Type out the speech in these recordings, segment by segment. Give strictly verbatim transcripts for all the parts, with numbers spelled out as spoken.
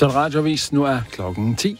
Så er det radioavis. Nu er klokken ti.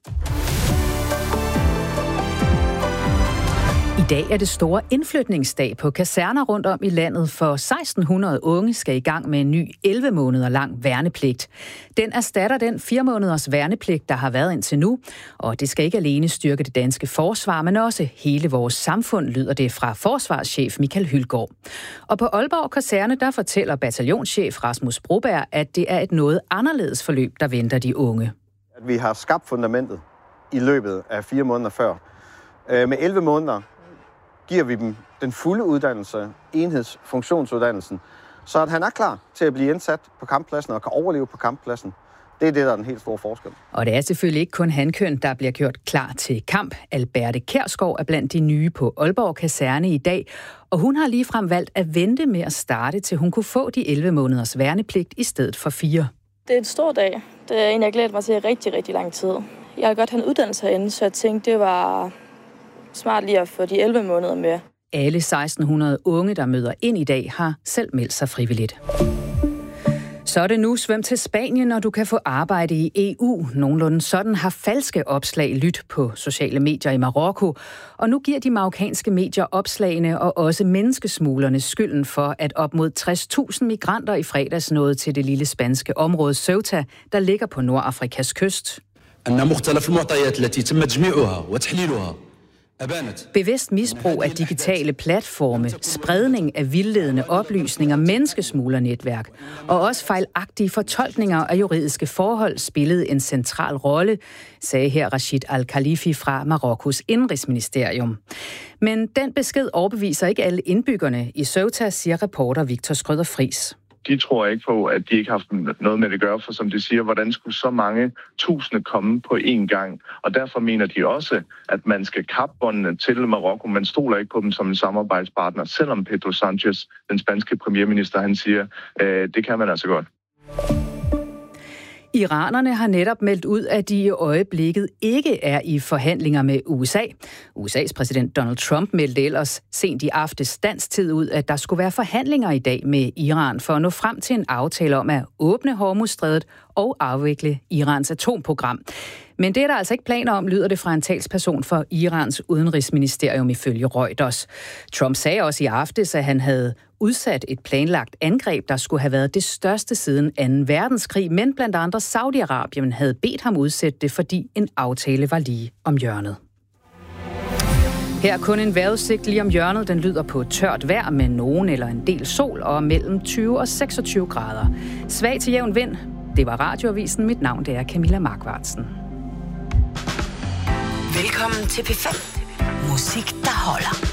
I dag er det store indflytningsdag på kaserner rundt om i landet, for seksten hundrede unge skal i gang med en ny elleve måneder lang værnepligt. Den erstatter den fire måneders værnepligt, der har været indtil nu, og det skal ikke alene styrke det danske forsvar, men også hele vores samfund, lyder det fra forsvarschef Michael Hylgaard. Og på Aalborg Kaserne, der fortæller bataljonschef Rasmus Broberg, at det er et noget anderledes forløb, der venter de unge. At vi har skabt fundamentet i løbet af fire måneder før. Med elleve måneder giver vi dem den fulde uddannelse, enhedsfunktionsuddannelsen, så at han er klar til at blive indsat på kamppladsen og kan overleve på kamppladsen. Det er det, der er den helt store forskel. Og det er selvfølgelig ikke kun hankøn, der bliver gjort klar til kamp. Alberte Kjærsgaard er blandt de nye på Aalborg Kaserne i dag, og hun har ligefrem valgt at vente med at starte, til hun kunne få de elleve måneders værnepligt i stedet for fire. Det er en stor dag. Det er en, jeg glæder mig til rigtig, rigtig lang tid. Jeg har godt have en uddannelse herinde, så jeg tænkte, det var smart lige at få de elleve måneder med. Alle seksten hundrede unge, der møder ind i dag, har selv meldt sig frivilligt. Så er det nu svøm til Spanien, når du kan få arbejde i E U. Nogenlunde sådan har falske opslag lydt på sociale medier i Marokko. Og nu giver de marokkanske medier opslagene og også menneskesmuglerne skylden for, at op mod tres tusind migranter i fredags nåede til det lille spanske område Ceuta, der ligger på Nordafrikas kyst. Bevidst misbrug af digitale platforme, spredning af vildledende oplysninger, menneskesmuglernetværk og også fejlagtige fortolkninger af juridiske forhold spillede en central rolle, sagde her Rashid Al-Khalifi fra Marokkos indrigsministerium. Men den besked overbeviser ikke alle indbyggerne i Ceuta, siger reporter Victor Skrøder Friis. De tror ikke på, at de ikke har haft noget med det at gøre, for som de siger, hvordan skulle så mange tusinde komme på én gang? Og derfor mener de også, at man skal kappe båndene til Marokko. Man stoler ikke på dem som en samarbejdspartner, selvom Pedro Sanchez, den spanske premierminister, han siger, øh, det kan man altså godt. Iranerne har netop meldt ud, at de i øjeblikket ikke er i forhandlinger med U S A. U S A's præsident Donald Trump meldte ellers sent i aftes dansk tid ud, at der skulle være forhandlinger i dag med Iran for at nå frem til en aftale om at åbne Hormuzstrædet og afvikle Irans atomprogram. Men det er der altså ikke planer om, lyder det fra en talsperson for Irans udenrigsministerium ifølge Reuters. Trump sagde også i aftes, at han havde udsat et planlagt angreb, der skulle have været det største siden anden verdenskrig, men blandt andre Saudi-Arabien havde bedt ham udsætte det, fordi en aftale var lige om hjørnet. Her er kun en vejrudsigt lige om hjørnet. Den lyder på tørt vejr med nogen eller en del sol og mellem tyve og seksogtyve grader. Svag til jævn vind. Det var Radioavisen. Mit navn det er Camilla Markvartsen. Velkommen til P fem. Musik, der holder.